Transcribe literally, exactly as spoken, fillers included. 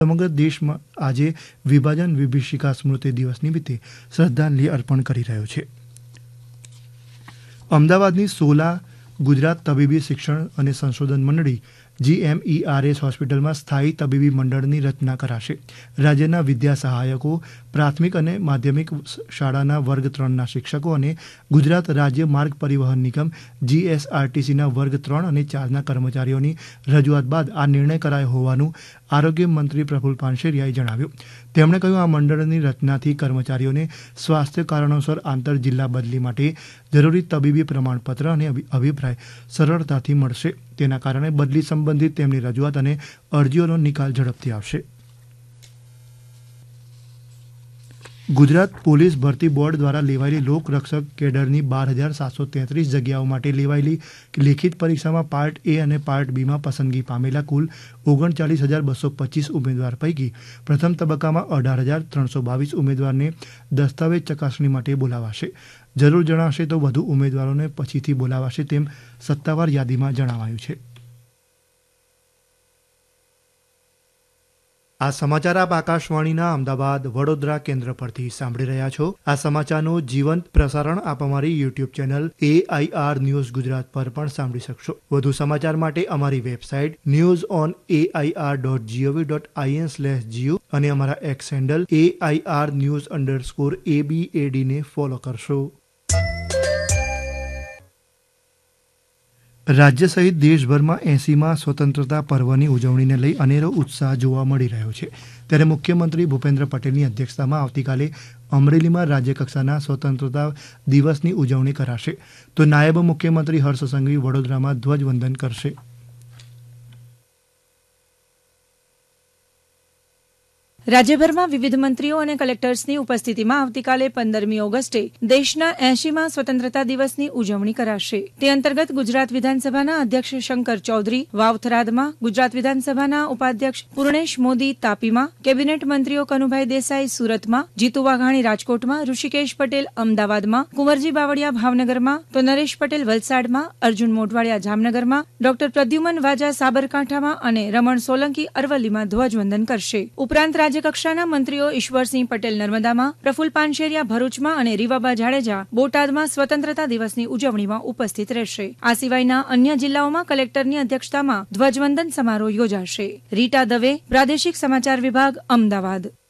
સમગ્ર દેશમાં આજે વિભાજન વિભીષિકા સ્મૃતિ દિવસ નિમિત્તે શ્રદ્ધાંજલિ અર્પણ કરી રહ્યો છે. અમદાવાદની સોલા ગુજરાત તબીબી શિક્ષણ અને સંશોધન મંડળી જીએમઈઆરએસ હોસ્પિટલમાં સ્થાયી તબીબી મંડળની રચના કરાશે. રાજ્યના વિદ્યા સહાયકો, પ્રાથમિક અને માધ્યમિક શાળાના વર્ગ ત્રણના શિક્ષકો અને ગુજરાત રાજ્ય માર્ગ પરિવહન નિગમ જીએસઆરટીસીના વર્ગ ત્રણ અને ચારના કર્મચારીઓની રજૂઆત બાદ આ નિર્ણય કરાયો હોવાનું આરોગ્ય મંત્રી પ્રફુલ પાનસેરિયાએ જણાવ્યું. તેમણે કહ્યું, આ મંડળની રચનાથી કર્મચારીઓને સ્વાસ્થ્ય કારણોસર આંતર જિલ્લા બદલી માટે જરૂરી તબીબી પ્રમાણપત્ર અને અભિપ્રાય સરળતાથી મળશે. તેના કારણે બદલી સંબંધિત તેમની રજૂઆત અને અરજીઓનો નિકાલ ઝડપથી આવશે. ગુજરાત પોલીસ ભરતી બોર્ડ દ્વારા લેવાયેલી લોકરક્ષક કેડરની બાર હજાર સાતસો તેત્રીસ જગ્યાઓ માટે લેવાયેલી લેખિત પરીક્ષામાં પાર્ટ એ અને પાર્ટ બીમાં પસંદગી પામેલા કુલ ઓગણચાલીસ હજાર બસો પચીસ ઉમેદવાર પૈકી પ્રથમ તબક્કામાં અઢાર હજાર ત્રણસો બાવીસ ઉમેદવારને દસ્તાવેજ ચકાસણી માટે બોલાવાશે. જરૂર જણાશે તો વધુ ઉમેદવારોને પછીથી બોલાવાશે તેમ સત્તાવાર યાદીમાં જણાવાયું છે. આ સમાચાર આપ આકાશવાણીના અમદાવાદ વડોદરા કેન્દ્ર પરથી સાંભળી રહ્યા છો. આ સમાચારનું જીવંત પ્રસારણ આપ અમારી YouTube channel AIR news Gujarat પર પણ સાંભળી શકશો. વધુ સમાચાર માટે અમારી website news on AIR dot GOV dot IN slash Jio અને અમારા x handle AIR news underscore એબીએડીને follow કરશો. રાજ્ય સહિત દેશભરમાં એંસીમાં સ્વતંત્રતા પર્વની ઉજવણીને લઈ અનેરો ઉત્સાહ જોવા મળી રહ્યો છે. ત્યારે મુખ્યમંત્રી ભૂપેન્દ્ર પટેલની અધ્યક્ષતામાં આવતીકાલે અમરેલીમાં રાજ્યકક્ષાના સ્વતંત્રતા દિવસની ઉજવણી કરાશે, તો નાયબ મુખ્યમંત્રી હર્ષ સંઘવી વડોદરામાં ધ્વજવંદન કરશે. રાજ્યભરમાં વિવિધ મંત્રીઓ અને કલેક્ટર્સની ઉપસ્થિતિમાં આવતીકાલે પંદરમી ઓગસ્ટે દેશના એંશીમાં સ્વતંત્રતા દિવસની ઉજવણી કરાશે. તે અંતર્ગત ગુજરાત વિધાનસભાના અધ્યક્ષ શંકર ચૌધરી વાવથરાદમાં, ગુજરાત વિધાનસભાના ઉપાધ્યક્ષ પૂર્ણેશ મોદી તાપીમાં, કેબિનેટ મંત્રીઓ કનુભાઈ દેસાઈ સુરતમાં, જીતુ વાઘાણી રાજકોટમાં, ઋષિકેશ પટેલ અમદાવાદમાં, કુંવરજી બાવળિયા ભાવનગરમાં, તો નરેશ પટેલ વલસાડમાં, અર્જુન મોઢવાડિયા જામનગરમાં, ડોક્ટર પ્રદ્યુમન વાજા સાબરકાંઠામાં અને રમણ સોલંકી અરવલ્લીમાં ધ્વજવંદન કરશે. ઉપરાંત રાજ્યકક્ષાના મંત્રીઓ ઈશ્વરસિંહ પટેલ નર્મદામાં, પ્રફુલ પાનશેરિયા ભરૂચમાં અને રીવાબા જાડેજા બોટાદમાં સ્વતંત્રતા દિવસની ઉજવણીમાં ઉપસ્થિત રહેશે. આ સિવાયના અન્ય જિલ્લાઓમાં કલેક્ટરની અધ્યક્ષતામાં ધ્વજવંદન સમારોહ યોજાશે. રીટા દવે, પ્રાદેશિક સમાચાર વિભાગ, અમદાવાદ.